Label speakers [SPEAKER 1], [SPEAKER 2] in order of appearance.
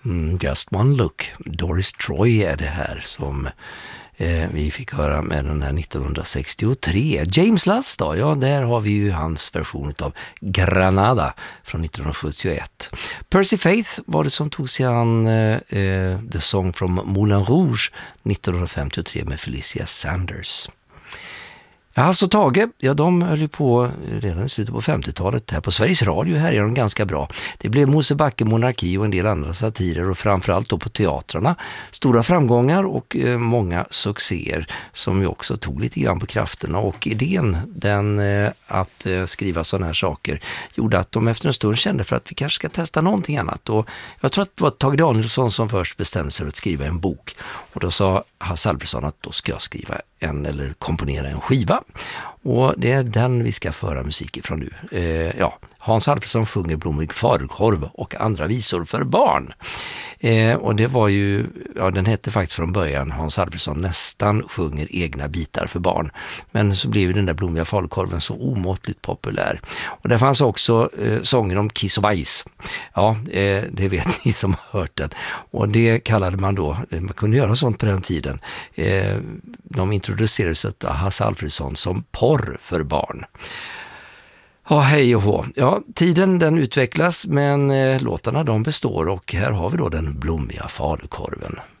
[SPEAKER 1] Just One Look. Doris Troy är det här som vi fick höra med den här 1963. James Last då, ja, där har vi ju hans version av Granada från 1971. Percy Faith var det som tog sig an The Song from Moulin Rouge 1953 med Felicia Sanders. Hasse och Tage, ja, de höll ju på redan i slutet på 50-talet här på Sveriges Radio. Här är de ganska bra. Det blev Mosebacke, Monarki och en del andra satirer och framförallt då på teatrarna. Stora framgångar och många succéer som ju också tog lite grann på krafterna, och idén den att skriva sådana här saker gjorde att de efter en stund kände för att vi kanske ska testa någonting annat, och jag tror att det var Tage Danielsson som först bestämde sig för att skriva en bok, och då sa Hasse Alfredson att då ska jag skriva eller komponera en skiva, och det är den vi ska föra musik ifrån nu. Hans Alfredson sjunger Blommig falukorv och andra visor för barn. Och det var ju, den hette faktiskt från början Hans Alfredson nästan sjunger egna bitar för barn. Men så blev den där Blommiga falukorven så omåttligt populär. Och det fanns också sånger om kiss och bajs. Ja, det vet ni som har hört den. Och det kallade man då, man kunde göra sånt på den tiden. De introducerades av Hasse Alfredson som porr för barn. Ja, hej och hå. Ja, tiden den utvecklas, men låtarna de består, och här har vi då den Blommiga falukorven.